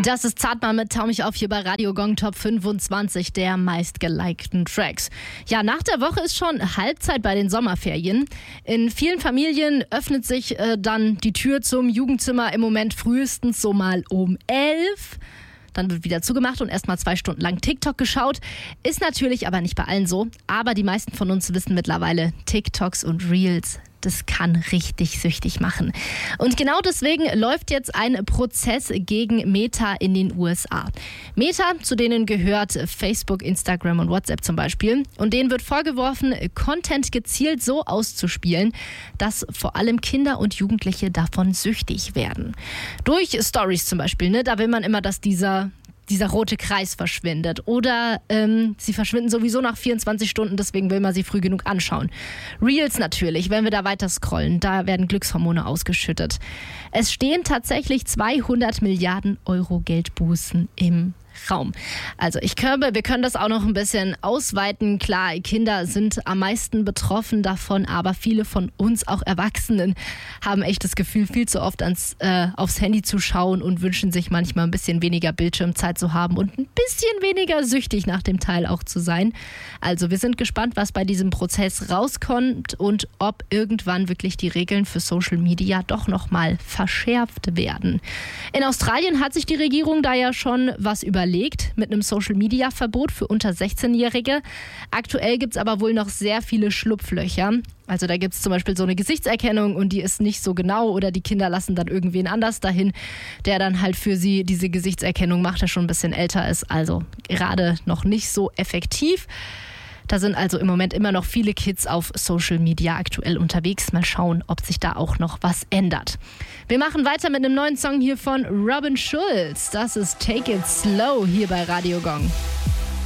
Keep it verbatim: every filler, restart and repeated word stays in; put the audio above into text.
Das ist Zartmann mit Tau mich auf hier bei Radio Gong Top fünfundzwanzig der meistgelikten Tracks. Ja, nach der Woche ist schon Halbzeit bei den Sommerferien. In vielen Familien öffnet sich äh, dann die Tür zum Jugendzimmer im Moment frühestens so mal um elf. Dann wird wieder zugemacht und erstmal zwei Stunden lang TikTok geschaut. Ist natürlich aber nicht bei allen so. Aber die meisten von uns wissen mittlerweile, TikToks und Reels, das kann richtig süchtig machen. Und genau deswegen läuft jetzt ein Prozess gegen Meta in den U S A. Meta, zu denen gehört Facebook, Instagram und WhatsApp zum Beispiel. Und denen wird vorgeworfen, Content gezielt so auszuspielen, dass vor allem Kinder und Jugendliche davon süchtig werden. Durch Stories zum Beispiel, ne? Da will man immer, dass dieser dieser rote Kreis verschwindet. Oder ähm, sie verschwinden sowieso nach vierundzwanzig Stunden, deswegen will man sie früh genug anschauen. Reels natürlich, wenn wir da weiter scrollen, da werden Glückshormone ausgeschüttet. Es stehen tatsächlich zweihundert Milliarden Euro Geldbußen im Raum. Also ich glaube, wir können das auch noch ein bisschen ausweiten. Klar, Kinder sind am meisten betroffen davon, aber viele von uns, auch Erwachsenen, haben echt das Gefühl, viel zu oft ans, äh, aufs Handy zu schauen und wünschen sich manchmal ein bisschen weniger Bildschirmzeit zu haben und ein bisschen weniger süchtig nach dem Teil auch zu sein. Also wir sind gespannt, was bei diesem Prozess rauskommt und ob irgendwann wirklich die Regeln für Social Media doch nochmal verschärft werden. In Australien hat sich die Regierung da ja schon was überlegt mit einem Social-Media-Verbot für unter sechzehnjährige. Aktuell gibt es aber wohl noch sehr viele Schlupflöcher. Also da gibt es zum Beispiel so eine Gesichtserkennung und die ist nicht so genau oder die Kinder lassen dann irgendwen anders dahin, der dann halt für sie diese Gesichtserkennung macht, der schon ein bisschen älter ist. Also gerade noch nicht so effektiv. Da sind also im Moment immer noch viele Kids auf Social Media aktuell unterwegs. Mal schauen, ob sich da auch noch was ändert. Wir machen weiter mit einem neuen Song hier von Robin Schulz. Das ist Take It Slow hier bei Radio Gong.